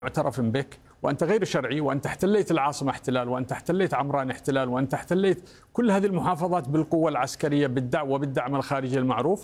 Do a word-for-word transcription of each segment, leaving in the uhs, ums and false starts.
معترف بك وأنت غير شرعي، وأنت احتليت العاصمة احتلال، وأنت احتليت عمران احتلال، وأنت احتليت كل هذه المحافظات بالقوة العسكرية بالدعم وبالدعم الخارجي المعروف.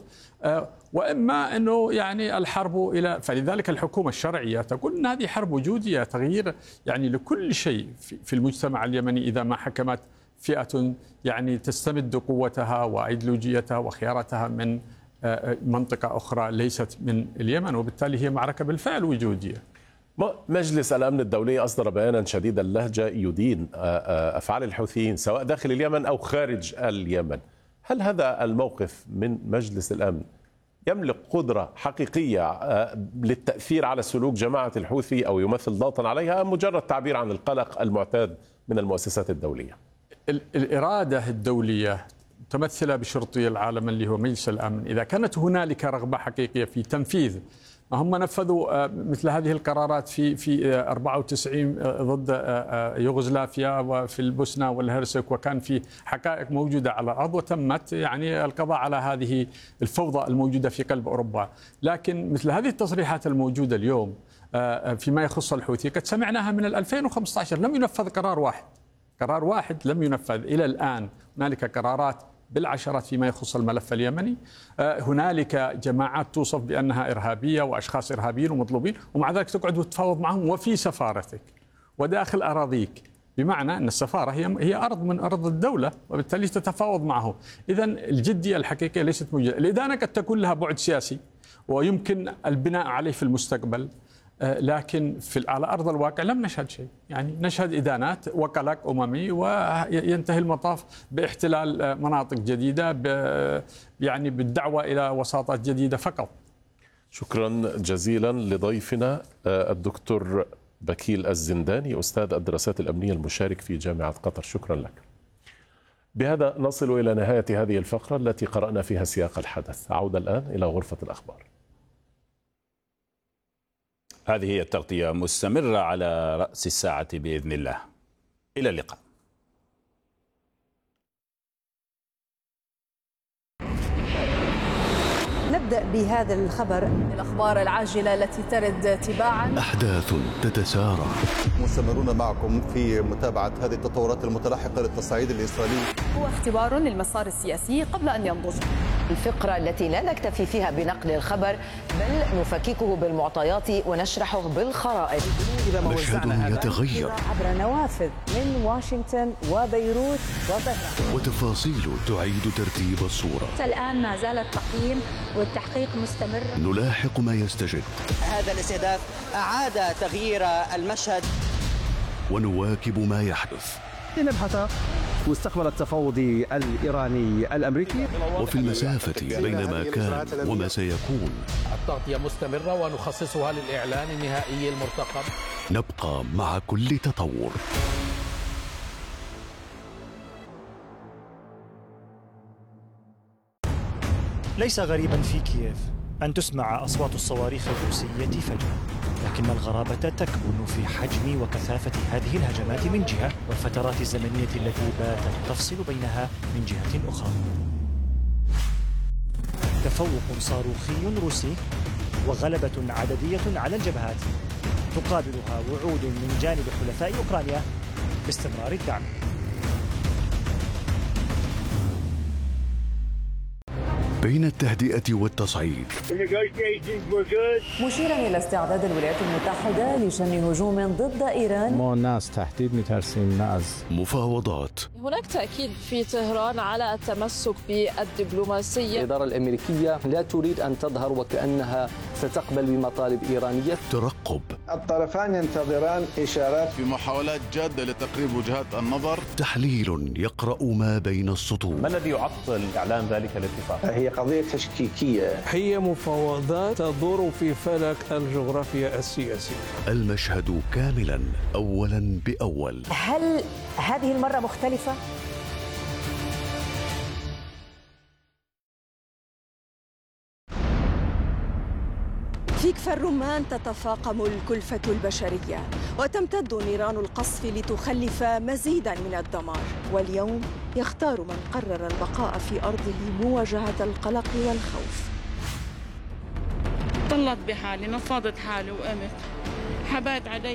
وإما أنه يعني الحرب إلى، فلذلك الحكومة الشرعية تقول أن هذه حرب وجودية، تغيير يعني لكل شيء في المجتمع اليمني إذا ما حكمت فئة يعني تستمد قوتها وأيديولوجيتها وخياراتها من منطقة أخرى ليست من اليمن، وبالتالي هي معركة بالفعل وجودية. مجلس الأمن الدولي أصدر بيانا شديد اللهجة يدين أفعال الحوثيين سواء داخل اليمن أو خارج اليمن. هل هذا الموقف من مجلس الأمن يملك قدرة حقيقية للتأثير على سلوك جماعة الحوثي أو يمثل ضغطا عليها، أم مجرد تعبير عن القلق المعتاد من المؤسسات الدولية؟ الإرادة الدولية متمثلة بشرطي العالم اللي هو مجلس الأمن. إذا كانت هنالك رغبة حقيقية في تنفيذ ما هم نفذوا مثل هذه القرارات في في أربعة وتسعين ضد يوغوسلافيا وفي البوسنة والهرسك، وكان في حقائق موجودة على الأرض وتمت يعني القضاء على هذه الفوضى الموجودة في قلب أوروبا. لكن مثل هذه التصريحات الموجودة اليوم فيما يخص الحوثي قد سمعناها من ألفين وخمسة عشر، لم ينفذ قرار واحد، قرار واحد لم ينفذ إلى الآن. هنالك قرارات بالعشرات فيما يخص الملف اليمني. هنالك جماعات توصف بأنها إرهابية وأشخاص إرهابيين ومطلوبين، ومع ذلك تقعد وتتفاوض معهم وفي سفارتك وداخل أراضيك، بمعنى أن السفارة هي هي أرض من أرض الدولة، وبالتالي تتفاوض معه. إذن الجدية الحقيقية ليست موجودة. الإدانة قد تكون لها بعد سياسي ويمكن البناء عليه في المستقبل، لكن في على أرض الواقع لم نشهد شيء. يعني نشهد إدانات وقلق أممي، وينتهي المطاف باحتلال مناطق جديدة يعني بالدعوة إلى وساطات جديدة فقط. شكرا جزيلا لضيفنا الدكتور بكيل الزنداني، أستاذ الدراسات الأمنية المشارك في جامعة قطر. شكرا لك. بهذا نصل إلى نهاية هذه الفقرة التي قرأنا فيها سياق الحدث. أعود الآن إلى غرفة الأخبار. هذه هي التغطية مستمرة على رأس الساعة بإذن الله. إلى اللقاء. نبدأ بهذا الخبر، الأخبار العاجلة التي ترد تباعا. أحداث تتسارع. مستمرون معكم في متابعة هذه التطورات المتلاحقة للتصعيد الإسرائيلي. هو اختبار للمسار السياسي قبل أن ينضج. الفقرة التي لا نكتفي فيها بنقل الخبر، بل نفككه بالمعطيات ونشرحه بالخرائط. مشهد يتغير عبر نوافذ من واشنطن وبيروت وطهران، وتفاصيل تعيد ترتيب الصورة. الآن ما زال التقييم والتحقيق مستمر. نلاحق ما يستجد. هذا الاستهداف أعاد تغيير المشهد، ونواكب ما يحدث. نبحث مستقبل التفاوض الإيراني الأمريكي، وفي المسافة بين ما كان وما سيكون. التغطية مستمرة ونخصصها للإعلان النهائي المرتقب. نبقى مع كل تطور. ليس غريبا في كييف أن تسمع أصوات الصواريخ الروسية فجأة، لكن الغرابة تكمن في حجم وكثافة هذه الهجمات من جهة، والفترات الزمنية التي باتت تفصل بينها من جهة أخرى. تفوق صاروخي روسي وغلبة عددية على الجبهات تقابلها وعود من جانب حلفاء أوكرانيا باستمرار الدعم. بين التهدئة والتصعيد، مشيرا إلى استعداد الولايات المتحدة لشن هجوم ضد إيران. ما الناس تهديد مترسين ناس. مفاوضات. هناك تأكيد في طهران على التمسك بالدبلوماسية. الإدارة الأمريكية لا تريد أن تظهر وكأنها ستقبل بمطالب إيرانية. ترقب. الطرفان ينتظران إشارات في محاولات جادة لتقريب وجهات النظر. تحليل يقرأ ما بين السطور. ما الذي يعطل إعلان ذلك الاتفاق؟ هي قضية تشكيكية. هي مفاوضات تدور في فلك الجغرافيا السياسية. المشهد كاملا أولا بأول. هل هذه المرة مختلفة؟ في كفر الرمان تتفاقم الكلفة البشرية وتمتد نيران القصف لتخلف مزيدا من الدمار، واليوم يختار من قرر البقاء في أرضه مواجهة القلق والخوف. طلت بحالي، نفضت حالي وقمت، حبيت علي